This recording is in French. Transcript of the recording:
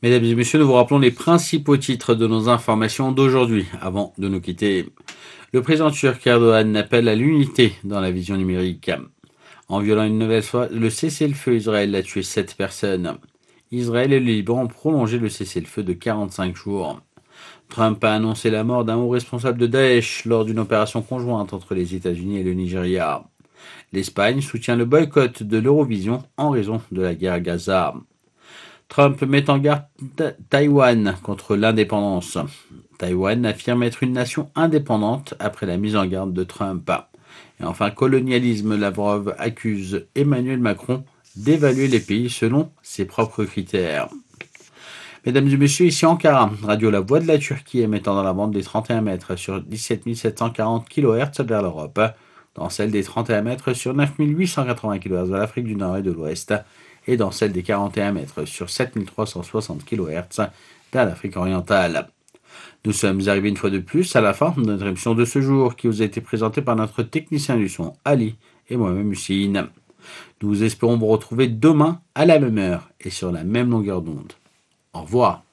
Mesdames et messieurs, nous vous rappelons les principaux titres de nos informations d'aujourd'hui, avant de nous quitter. Le président turc Erdogan appelle à l'unité dans la vision numérique. En violant une nouvelle fois le cessez-le-feu, Israël a tué 7 personnes. Israël et le Liban ont prolongé le cessez-le-feu de 45 jours. Trump a annoncé la mort d'un haut responsable de Daesh lors d'une opération conjointe entre les États-Unis et le Nigeria. L'Espagne soutient le boycott de l'Eurovision en raison de la guerre à Gaza. Trump met en garde Taïwan contre l'indépendance. Taïwan affirme être une nation indépendante après la mise en garde de Trump. Et enfin, colonialisme, Lavrov accuse Emmanuel Macron d'évaluer les pays selon ses propres critères. Mesdames et messieurs, ici Ankara, radio La Voix de la Turquie émettant dans la bande des 31 mètres sur 17 740 kHz vers l'Europe, dans celle des 31 mètres sur 9 880 kHz vers l'Afrique du Nord et de l'Ouest, et dans celle des 41 mètres sur 7 360 kHz vers l'Afrique orientale. Nous sommes arrivés une fois de plus à la fin de notre émission de ce jour qui vous a été présentée par notre technicien du son Ali et moi-même Hussein. Nous espérons vous retrouver demain à la même heure et sur la même longueur d'onde. Au revoir.